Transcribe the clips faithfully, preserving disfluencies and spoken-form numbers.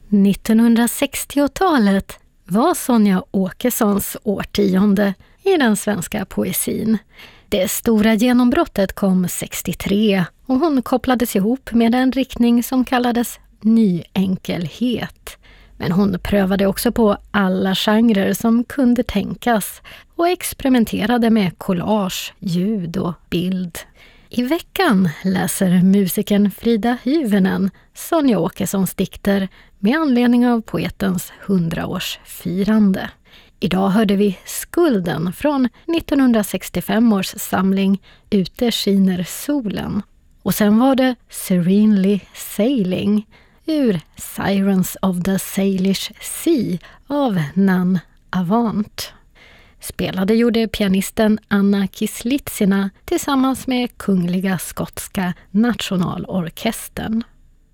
nittonhundrasextiotalet var Sonja Åkessons årtionde i den svenska poesin. Det stora genombrottet kom sextiotre och hon kopplades ihop med en riktning som kallades nyenkelhet. Men hon prövade också på alla genrer som kunde tänkas och experimenterade med collage, ljud och bild. I veckan läser musikern Frida Hyvönen Sonja Åkessons dikter med anledning av poetens hundraårsfirande. Idag hörde vi Skulden från nittonhundrasextiofem års samling Ute skiner solen. Och sen var det Serenely Sailing ur Sirens of the Salish Sea av Nan Avant. Spelade gjorde pianisten Anna Kislitsina tillsammans med Kungliga Skotska Nationalorkestern.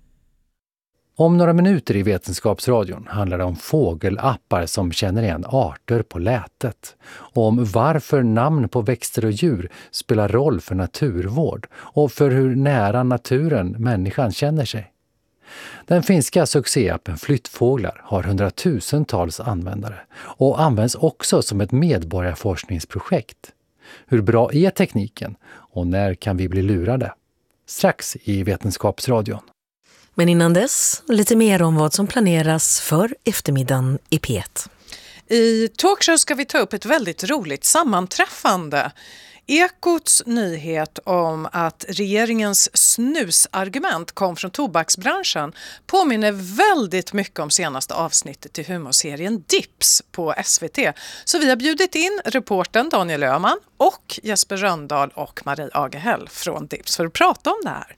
Om några minuter i Vetenskapsradion handlar det om fågelappar som känner igen arter på lätet. Och om varför namn på växter och djur spelar roll för naturvård och för hur nära naturen människan känner sig. Den finska succéappen Flyttfåglar har hundratusentals användare och används också som ett medborgarforskningsprojekt. Hur bra är tekniken och när kan vi bli lurade? Strax i Vetenskapsradion. Men innan dess, lite mer om vad som planeras för eftermiddagen i P ett. I Talkshow ska vi ta upp ett väldigt roligt sammanträffande. Ekots nyhet om att regeringens snusargument kom från tobaksbranschen påminner väldigt mycket om senaste avsnittet i humorserien Dips på S V T. Så vi har bjudit in reportern Daniel Öhman och Jesper Röndahl och Marie Agehäll från Dips för att prata om det här.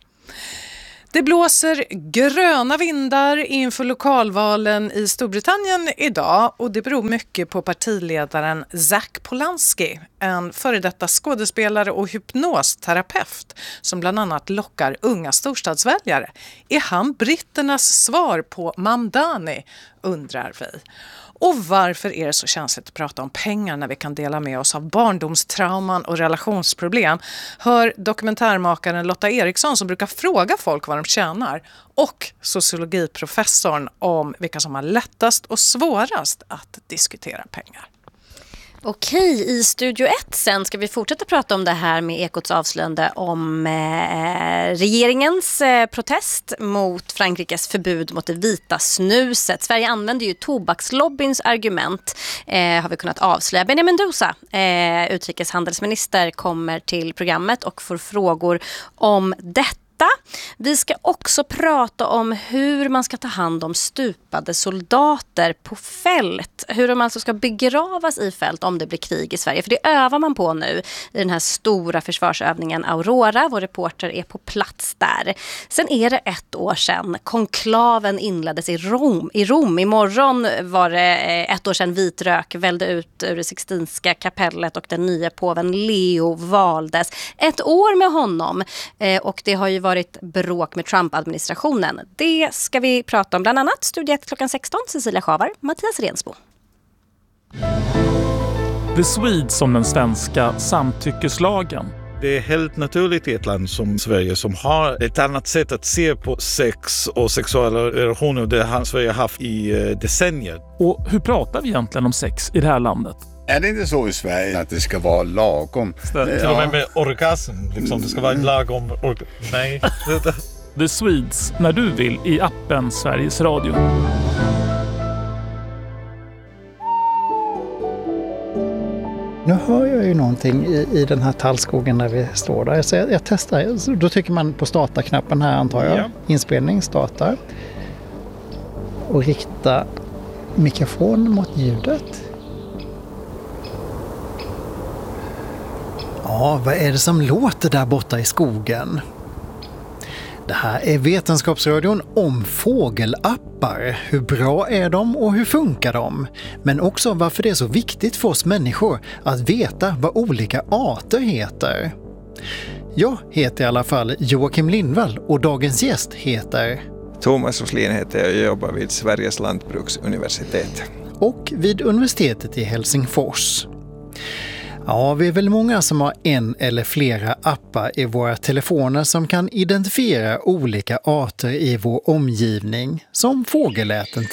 Det blåser gröna vindar inför lokalvalen i Storbritannien idag och det beror mycket på partiledaren Zac Polanski, en före detta skådespelare och hypnosterapeut som bland annat lockar unga storstadsväljare. Är han britternas svar på Mamdani, undrar vi. Och varför är det så känsligt att prata om pengar när vi kan dela med oss av barndomstrauman och relationsproblem? Hör dokumentärmakaren Lotta Eriksson som brukar fråga folk vad de tjänar och sociologiprofessorn om vilka som har lättast och svårast att diskutera pengar. Okej, i Studio ett sen ska vi fortsätta prata om det här med Ekots avslöjande om eh, regeringens eh, protest mot Frankrikes förbud mot det vita snuset. Sverige använder ju tobakslobbyns argument, eh, har vi kunnat avslöja. Benjamin Dousa, eh, utrikeshandelsminister, kommer till programmet och får frågor om detta. Vi ska också prata om hur man ska ta hand om stupade soldater på fält. Hur de alltså ska begravas i fält om det blir krig i Sverige. För det övar man på nu i den här stora försvarsövningen Aurora. Vår reporter är på plats där. Sen är det ett år sedan konklaven inleddes i Rom. I Rom. Imorgon var det ett år sedan vitrök välde ut ur det Sixtinska kapellet och den nya påven Leo valdes. Ett år med honom och det har ju varit varit bråk med Trump-administrationen. Det ska vi prata om bland annat. Studio ett klockan sexton, Cecilia Schavar, Mattias Rensbo. The Swedes som den svenska samtyckeslagen. Det är helt naturligt i ett land som Sverige som har ett annat sätt att se på sex och sexuella relationer. Det har Sverige haft i decennier. Och hur pratar vi egentligen om sex i det här landet? Är det inte så i Sverige att det ska vara lagom? Till och med med orgasm, liksom. Det ska vara lagom. Orga- Nej. The Swedes, när du vill, i appen Sveriges Radio. Nu hör jag ju någonting i, i den här tallskogen där vi står där. Så jag, jag testar. Då trycker man på starta-knappen här, antar jag. Ja. Inspelning, starta. Och rikta mikrofonen mot ljudet. Ja, vad är det som låter där borta i skogen? Det här är Vetenskapsradion om fågelappar. Hur bra är de och hur funkar de? Men också varför det är så viktigt för oss människor att veta vad olika arter heter. Jag heter i alla fall Joakim Lindvall och dagens gäst heter... Thomas Oslin heter jag och jobbar vid Sveriges lantbruksuniversitet. Och vid universitetet i Helsingfors. Ja, vi är väl många som har en eller flera appar i våra telefoner som kan identifiera olika arter i vår omgivning, som fågelläten